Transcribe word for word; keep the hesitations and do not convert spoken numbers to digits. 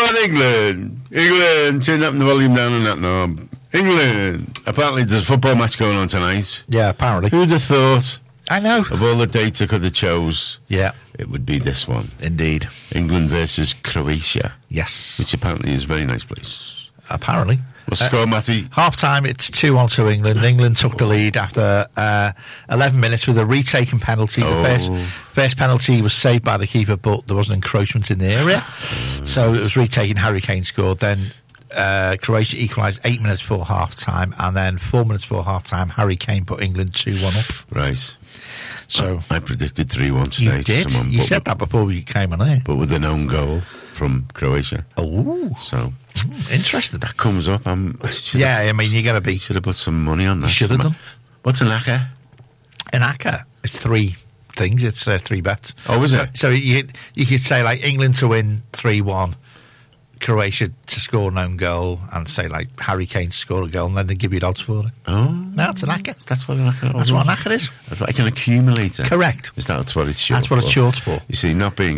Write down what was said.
on, England. England. Turn up the volume down on that knob. England. Apparently there's a football match going on tonight. Yeah, apparently. Who'd have thought? I know. Of all the dates I could have chose, yeah, it would be this one. Indeed. England versus Croatia. Yes. Which apparently is a very nice place. Apparently. What's the score, uh, Matty? Half-time, it's two one to England. England took the lead after uh, eleven minutes with a retaken penalty. Oh. The first, first penalty was saved by the keeper, but there was an encroachment in the area. So it was retaken. Harry Kane scored. Then uh, Croatia equalised eight minutes before half-time. And then four minutes before half-time, Harry Kane put England two one up. Right. So I, I predicted three one today. You did? Someone, you said that before we came on air. But with an own goal from Croatia. Oh. So... Interesting. That comes up. I'm, I yeah, I mean, you're going to be... Should have put some money on that. You should have done. What's an acca? An acca? It's three things. It's uh, three bets. Oh, is so, it? So you you could say, like, England to win three one, Croatia to score an own goal, and say, like, Harry Kane to score a goal, and then they give you odds for it. Oh. No, it's an acca. That's what an acca is. That's what an acca is. It's like an accumulator. Correct. Is that what it's short That's what for? it's short for. You see, not being